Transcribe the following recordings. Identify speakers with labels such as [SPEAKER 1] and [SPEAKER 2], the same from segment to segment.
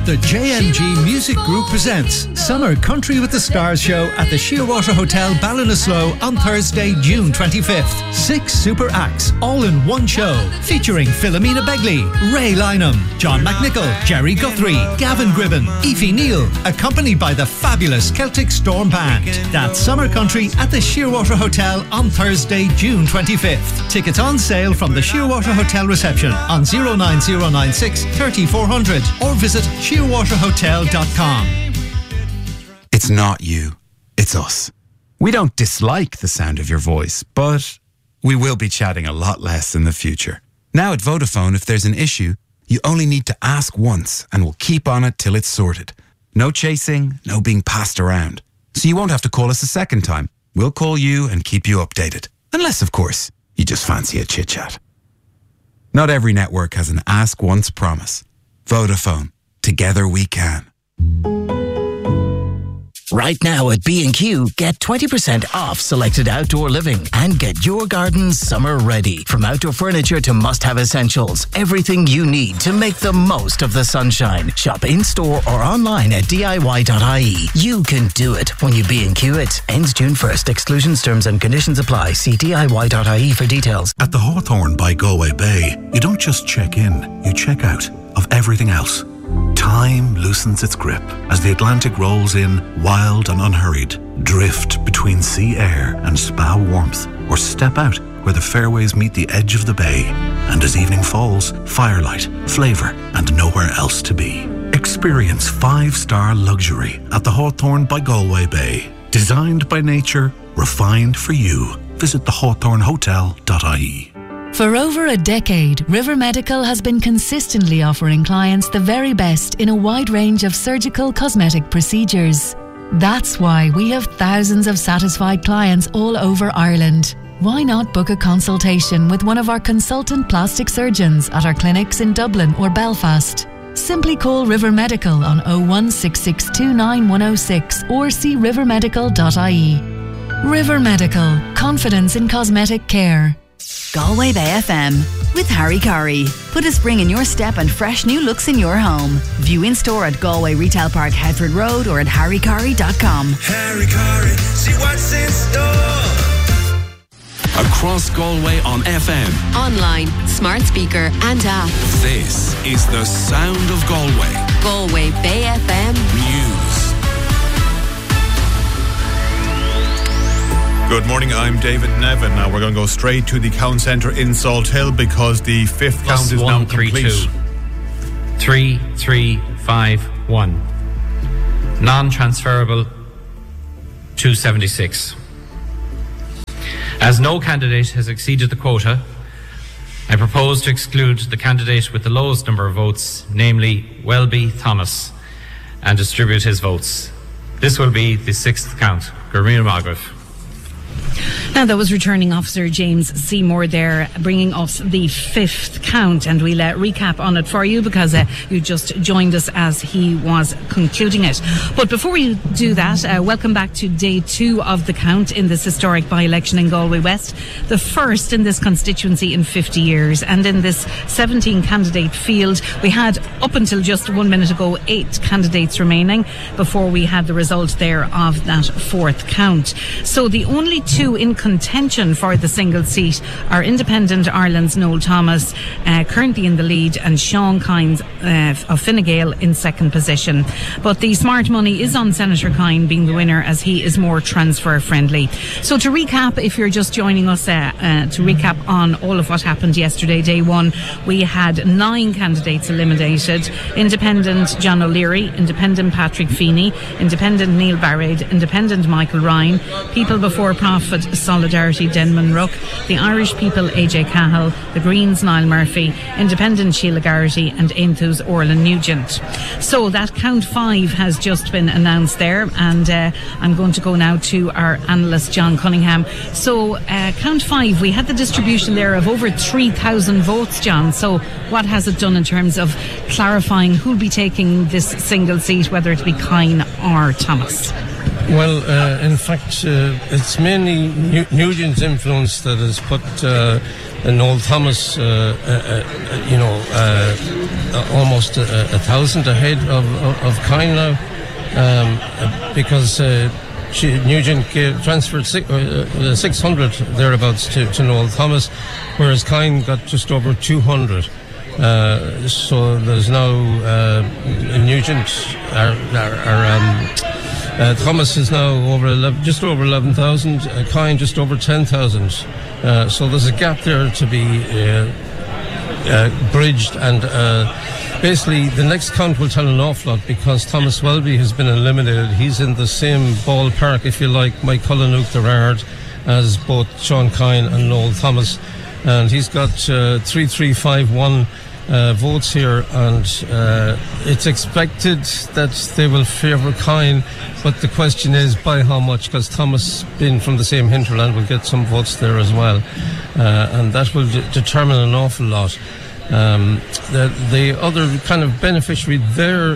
[SPEAKER 1] The JMG Music Group presents Summer Country with the Stars show at the Shearwater Hotel, Ballinasloe on Thursday, June 25th. 6 super acts, all in one show, featuring Philomena Begley, Ray Lynham, John McNichol, Jerry Guthrie, Gavin Gribben, Aoife Neal, accompanied by the fabulous Celtic Storm Band. That's Summer Country at the Shearwater Hotel on Thursday, June 25th. Tickets on sale from the Shearwater Hotel reception on 09096 3400 or visit shearwaterhotel.com.
[SPEAKER 2] It's not you, it's us. We don't dislike the sound of your voice, but we will be chatting a lot less in the future. Now at Vodafone, if there's an issue, you only need to ask once and we'll keep on it till it's sorted. No chasing, no being passed around. So you won't have to call us a second time. We'll call you and keep you updated. Unless, of course, you just fancy a chit-chat. Not every network has an ask once promise. Vodafone. Together we can.
[SPEAKER 3] Right now at B&Q, get 20% off selected outdoor living and get your garden summer ready. From outdoor furniture to must-have essentials, everything you need to make the most of the sunshine. Shop in-store or online at DIY.ie. You can do it when you B&Q it. Ends June 1st. Exclusions, terms and conditions apply. See DIY.ie for details.
[SPEAKER 4] At the Hawthorne by Galway Bay, you don't just check in, you check out of everything else. Time loosens its grip as the Atlantic rolls in, wild and unhurried. Drift between sea air and spa warmth, or step out where the fairways meet the edge of the bay. And as evening falls, firelight, flavour, and nowhere else to be. Experience 5-star luxury at the Hawthorne by Galway Bay. Designed by nature, refined for you. Visit thehawthornehotel.ie.
[SPEAKER 5] For over a decade, River Medical has been consistently offering clients the very best in a wide range of surgical cosmetic procedures. That's why we have thousands of satisfied clients all over Ireland. Why not book a consultation with one of our consultant plastic surgeons at our clinics in Dublin or Belfast? Simply call River Medical on 016629106 or see rivermedical.ie. River Medical. Confidence in cosmetic care.
[SPEAKER 6] Galway Bay FM with Harry Curry. Put a spring in your step and fresh new looks in your home. View in store at Galway Retail Park, Headford Road, or at harrycurry.com.
[SPEAKER 7] Harry Curry, see what's in store.
[SPEAKER 8] Across Galway on FM,
[SPEAKER 9] online, smart speaker and app.
[SPEAKER 8] This is the sound of Galway.
[SPEAKER 9] Galway Bay FM
[SPEAKER 8] News.
[SPEAKER 10] Good morning, I'm David Nevin. Now we're going to go straight to the Count Centre in Salt Hill because the 5th count is now complete.
[SPEAKER 11] 3351. Non-transferable 276. As no candidate has exceeded the quota, I propose to exclude the candidate with the lowest number of votes, namely Welby Thomas, and distribute his votes. This will be the 6th count. Gurmina Magrath.
[SPEAKER 12] Now, that was returning officer James Seymour there, bringing us the 5th count, and we'll recap on it for you because you just joined us as he was concluding it. But before we do that, welcome back to day 2 of the count in this historic by-election in Galway West, the first in this constituency in 50 years. And in this 17-candidate field, we had, up until just 1 minute ago, 8 candidates remaining before we had the result there of that 4th count. So the only 2 in contention for the single seat are Independent Ireland's Noel Thomas, currently in the lead, and Sean Kynes of Fine Gael in second position. But the smart money is on Senator Kyne being the winner, as he is more transfer friendly. So to recap, if you're just joining us, to recap on all of what happened yesterday, day 1, we had 9 candidates eliminated. Independent John O'Leary, Independent Patrick Feeney, Independent Neil Barrade, Independent Michael Ryan, People Before Profit Solidarity Denman Rook, the Irish People AJ Cahill, the Greens Niall Murphy, Independent Sheila Garrity, and Ainthus Orlan Nugent. So that count 5 has just been announced there, and I'm going to go now to our analyst John Cunningham. So count 5, we had the distribution there of over 3,000 votes, John. So what has it done in terms of clarifying who'll be taking this single seat, whether it be Kyne or Thomas?
[SPEAKER 13] Well, in fact, it's mainly Nugent's influence that has put Noel Thomas, almost 1,000 ahead of Kine now, because Nugent transferred 600 thereabouts to Noel Thomas, whereas Kine got just over 200. So there's now Nugent, Thomas is now just over 11,000, Kine just over 10,000. So there's a gap there to be bridged, and basically the next count will tell an awful lot, because Thomas Welby has been eliminated. He's in the same ballpark, if you like, Mike Cullinooch Gerard, as both Sean Kine and Noel Thomas, and he's got 3,351 votes here, and it's expected that they will favour Kine, but the question is by how much, because Thomas, being from the same hinterland, will get some votes there as well, and that will determine an awful lot. The other kind of beneficiary there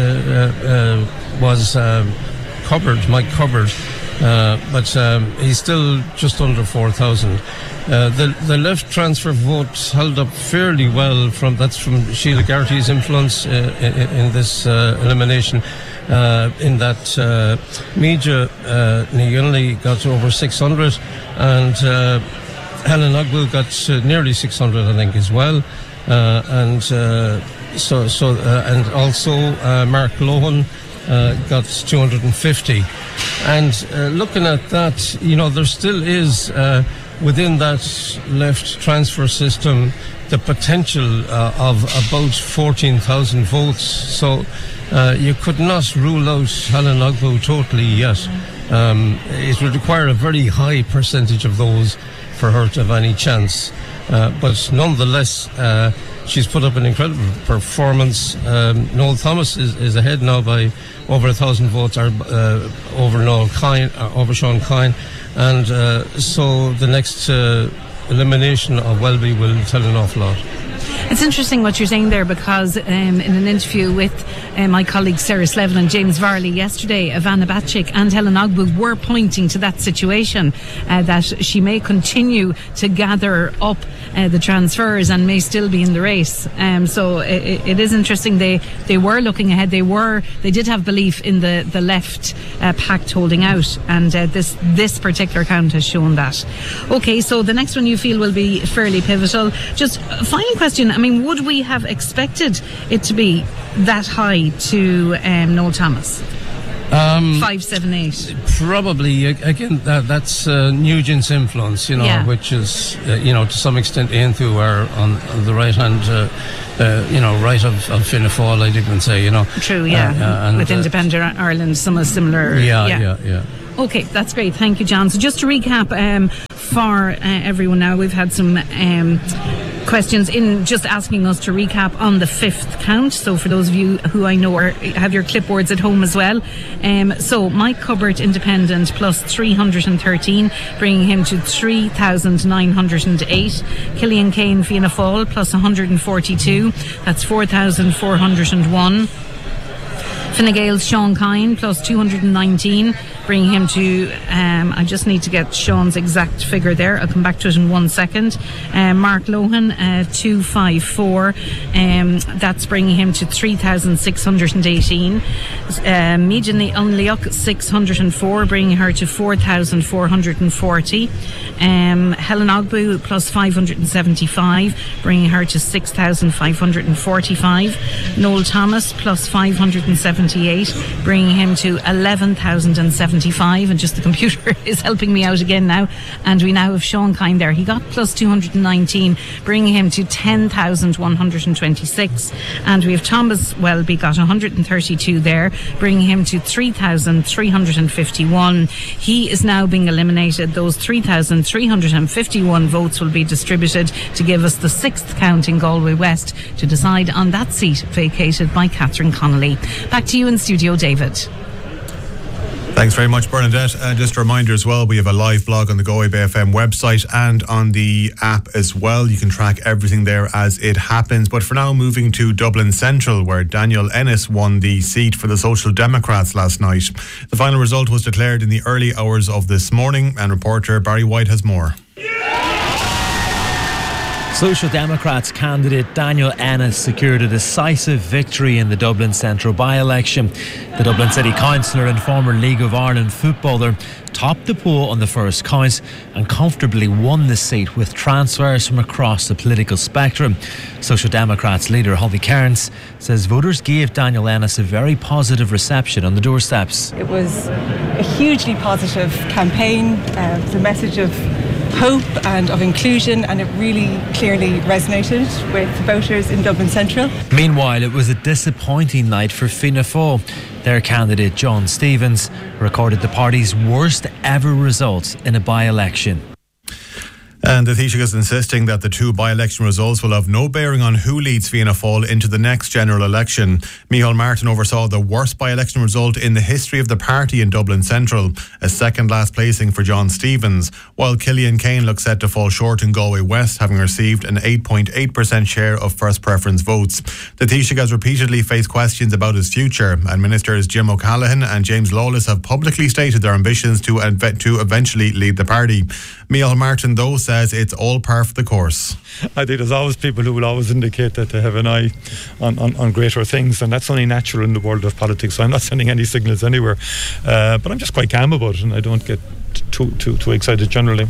[SPEAKER 13] was Mike Cubbard, but he's still just under 4,000. The left transfer vote held up fairly well. That's from Sheila Garrity's influence in this elimination. In that Meja Nigunley got over 600, and Helen Ogbu got nearly 600, I think, as well. And also Mark Lohan got 250. And looking at that, there still is within that left transfer system the potential of about 14,000 votes. So you could not rule out Helen Ogbu totally yet. It would require a very high percentage of those for her to have any chance. But nonetheless, she's put up an incredible performance. Noel Thomas is ahead now by over 1,000 votes over Sean Kine, and so the next elimination of Welby will tell an awful lot.
[SPEAKER 12] It's interesting what you're saying there, because in an interview with my colleagues Sarah Slevin and James Varley yesterday, Ivana Batchik and Helen Ogbu were pointing to that situation, that she may continue to gather up the transfers and may still be in the race. So it is interesting. They were looking ahead. They did have belief in the left pact holding out, and this particular count has shown that. Okay, so the next one you feel will be fairly pivotal. Just a final question. I mean, would we have expected it to be that high to Noel Thomas? 578.
[SPEAKER 13] Probably. Again, that's Nugent's influence, which is, to some extent, Aonthu are on the right hand, right of Fianna Fáil, I'd even say,
[SPEAKER 12] True, yeah. With Independent Ireland, some similar.
[SPEAKER 13] Yeah.
[SPEAKER 12] Okay, that's great. Thank you, John. So just to recap for everyone now, we've had some questions in just asking us to recap on the fifth count. So for those of you who I know have your clipboards at home as well. So Mike Cubbard Independent plus 313, bringing him to 3,908. Killian Kane Fianna Fáil plus 142. That's 4,401. Fine Gael's Sean Kine plus 219, bringing him to, I just need to get Sean's exact figure there. I'll come back to it in 1 second. Mark Lohan, 254. That's bringing him to 3,618. Meja Nigunley, 604, bringing her to 4,440. Helen Ogbu plus 575, bringing her to 6,545. Noel Thomas plus 578, bringing him to 11,075, and just the computer is helping me out again now, and we now have Sean Kine there. He got plus 219, bringing him to 10,126, and we have Thomas Welby got 132 there, bringing him to 3,351. He is now being eliminated. Those 3,351 votes will be distributed to give us the sixth count in Galway West to decide on that seat vacated by Catherine Connolly. Back to you in studio, David.
[SPEAKER 10] Thanks very much, Bernadette. Just a reminder as well, we have a live blog on the Galway Bay FM website and on the app as well. You can track everything there as it happens. But for now, moving to Dublin Central, where Daniel Ennis won the seat for the Social Democrats last night. The final result was declared in the early hours of this morning, and reporter Barry White has more.
[SPEAKER 14] Social Democrats candidate Daniel Ennis secured a decisive victory in the Dublin Central by-election. The Dublin City Councillor and former League of Ireland footballer topped the poll on the first count and comfortably won the seat with transfers from across the political spectrum. Social Democrats leader Holly Cairns says voters gave Daniel Ennis a very positive reception on the doorsteps.
[SPEAKER 15] It was a hugely positive campaign, the message of hope and of inclusion, and it really clearly resonated with voters in Dublin Central.
[SPEAKER 14] Meanwhile, it was a disappointing night for Fianna Fáil. Their candidate John Stevens recorded the party's worst ever results in a by-election.
[SPEAKER 10] And the Taoiseach is insisting that the two by-election results will have no bearing on who leads Fianna Fáil into the next general election. Micheál Martin oversaw the worst by-election result in the history of the party in Dublin Central, a second-last placing for John Stevens, while Killian Kane looks set to fall short in Galway West, having received an 8.8% share of first preference votes. The Taoiseach has repeatedly faced questions about his future, and Ministers Jim O'Callaghan and James Lawless have publicly stated their ambitions to eventually lead the party. Micheál Martin, though, says it's all par for the course.
[SPEAKER 16] I think there's always people who will always indicate that they have an eye on greater things, and that's only natural in the world of politics, so I'm not sending any signals anywhere. But I'm just quite calm about it, and I don't get too excited generally.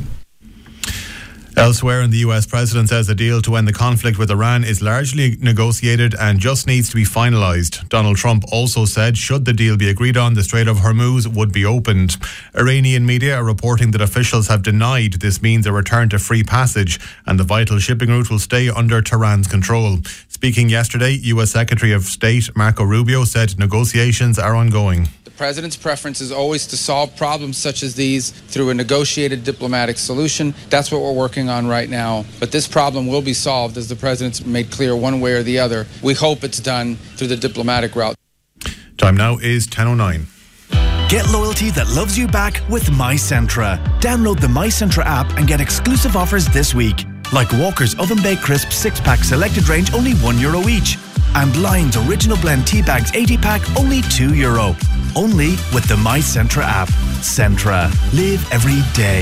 [SPEAKER 10] Elsewhere, the US President says the deal to end the conflict with Iran is largely negotiated and just needs to be finalised. Donald Trump also said should the deal be agreed on, the Strait of Hormuz would be opened. Iranian media are reporting that officials have denied this means a return to free passage and the vital shipping route will stay under Tehran's control. Speaking yesterday, US Secretary of State Marco Rubio said negotiations are ongoing.
[SPEAKER 17] The President's preference is always to solve problems such as these through a negotiated diplomatic solution. That's what we're working on right now. But this problem will be solved, as the President's made clear one way or the other. We hope it's done through the diplomatic route.
[SPEAKER 10] Time now is 10:09.
[SPEAKER 18] Get loyalty that loves you back with MyCentra. Download the MyCentra app and get exclusive offers this week. Like Walker's Oven Baked Crisp 6-pack selected range, only €1 each. And Lion's Original Blend Tea Bags 80-pack, only €2. Only with the MyCentra app. Centra. Live every day.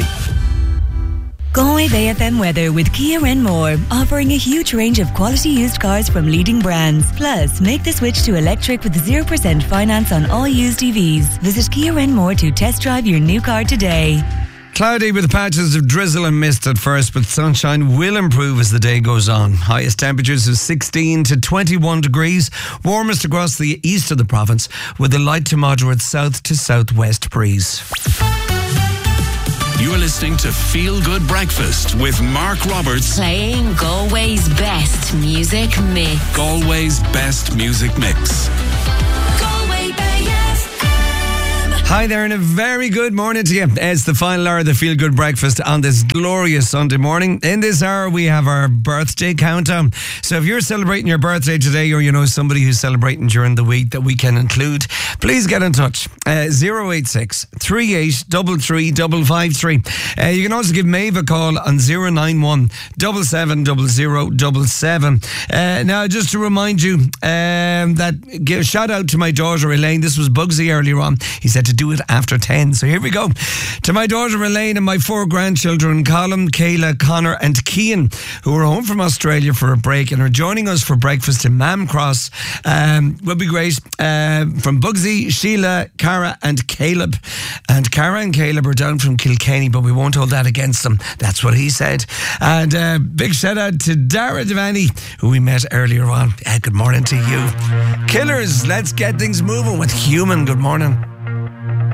[SPEAKER 19] Galway Bay FM weather with Kia Renmore, offering a huge range of quality used cars from leading brands. Plus, make the switch to electric with 0% finance on all used EVs. Visit Kia Renmore to test drive your new car today.
[SPEAKER 20] Cloudy with patches of drizzle and mist at first, but sunshine will improve as the day goes on. Highest temperatures of 16 to 21 degrees, warmest across the east of the province, with a light to moderate south to southwest breeze.
[SPEAKER 8] You're listening to Feel Good Breakfast with Mark Roberts.
[SPEAKER 9] Playing Galway's best music mix.
[SPEAKER 8] Galway's best music mix.
[SPEAKER 20] Hi there and a very good morning to you. It's the final hour of the Feel Good Breakfast on this glorious Sunday morning. In this hour we have our birthday countdown. So if you're celebrating your birthday today, or you know somebody who's celebrating during the week that we can include, please get in touch. 086 3833 553. You can also give Maeve a call on 091 770077. Now just to remind you that give a shout out to my daughter Elaine. This was Bugsy earlier on. He said to do it after 10. So here we go. To my daughter Elaine and my 4 grandchildren, Colin, Kayla, Connor and Cian, who are home from Australia for a break and are joining us for breakfast in Mamcross. Will be great. From Bugsy, Sheila, Cara and Caleb. And Cara and Caleb are down from Kilkenny, but we won't hold that against them. That's what he said. And big shout out to Dara Devaney, who we met earlier on. Good morning to you. Killers, let's get things moving with Human. Good morning.